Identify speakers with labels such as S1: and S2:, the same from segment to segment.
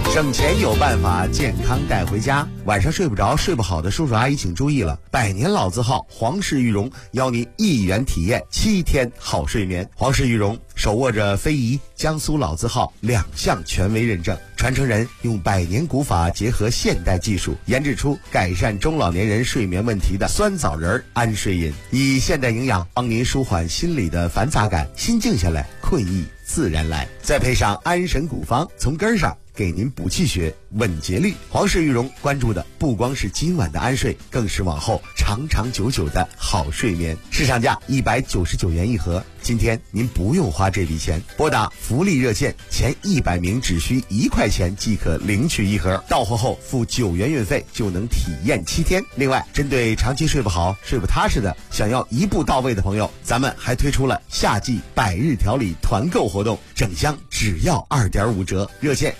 S1: 省钱有办法，健康带回家。晚上睡不着、睡不好的叔叔阿姨请注意了，百年老字号皇氏玉荣邀您1元体验7天好睡眠。皇氏玉荣手握着非遗、江苏老字号2项权威认证，传承人用百年古法结合现代技术，研制出改善中老年人睡眠问题的酸枣仁安睡饮，以现代营养帮您舒缓心理的烦杂感，心静下来，困意自然来。再配上安神古方，从根上给您补气血、稳节律。皇氏玉荣关注的不光是今晚的安睡，更是往后长长久久的好睡眠。市场价199元一盒，今天您不用花这笔钱，拨打福利热线，前100名只需1块钱即可领取一盒，到货后付9元运费就能体验7天。另外，针对长期睡不好、睡不踏实的，想要一步到位的朋友，咱们还推出了夏季百日调理团购活动，整箱只要2.5折，热线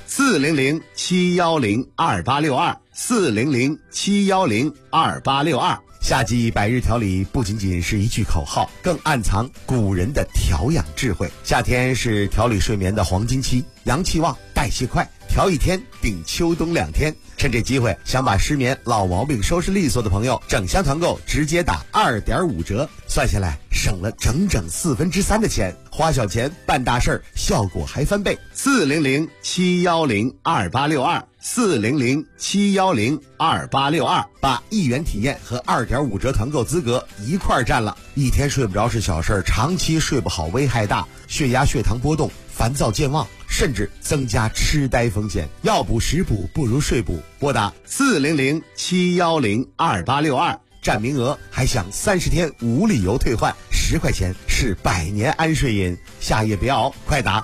S1: 400-710-2862，400-710-2862。夏季百日调理不仅仅是一句口号，更暗藏古人的调养智慧。夏天是调理睡眠的黄金期，阳气旺，代谢快，调1天顶秋冬2天。趁这机会，想把失眠老毛病收拾利索的朋友，整箱团购直接打2.5折，算下来省了整整3/4的钱。花小钱办大事儿，效果还翻倍。400-710-2862，400-710-2862，把1元体验和2.5折团购资格一块占了。一天睡不着是小事儿，长期睡不好危害大，血压、血糖波动，烦躁健忘，甚至增加痴呆风险。要补食补不如睡补，拨打400-710-2862，占名额，还享30天无理由退换，10块钱是100年安睡饮，下夜别熬，快打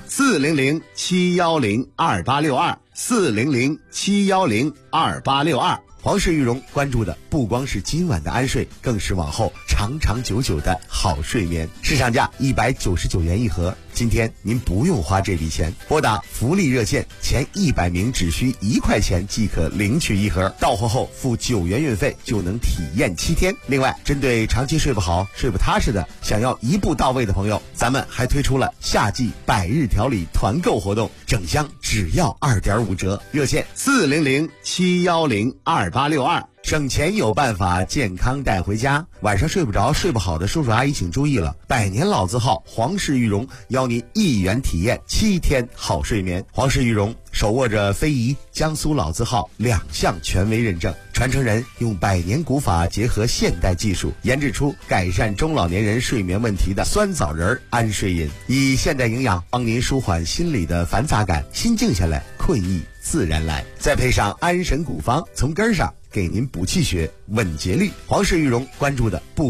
S1: 400-710-2862，400-710-2862。皇氏玉荣关注的不光是今晚的安睡，更是往后长长久久的好睡眠。市场价199元一盒，今天您不用花这笔钱，拨打福利热线，前100名只需1块钱即可领取一盒，到货后付9元运费就能体验7天。另外，针对长期睡不好、睡不踏实的，想要一步到位的朋友，咱们还推出了夏季百日调理团购活动，整箱只要2.5折，热线400-710-2862。省钱有办法，健康带回家。晚上睡不着、睡不好的叔叔阿姨请注意了，百年老字号皇氏玉荣邀您1元体验7天好睡眠。皇氏玉荣手握着非遗、江苏老字号2项权威认证，传承人用百年古法结合现代技术，研制出改善中老年人睡眠问题的酸枣仁安睡饮，以现代营养帮您舒缓心理的烦杂感，心静下来，困意自然来。再配上安神古方，从根上给您补气血、稳节律。皇氏玉荣关注的不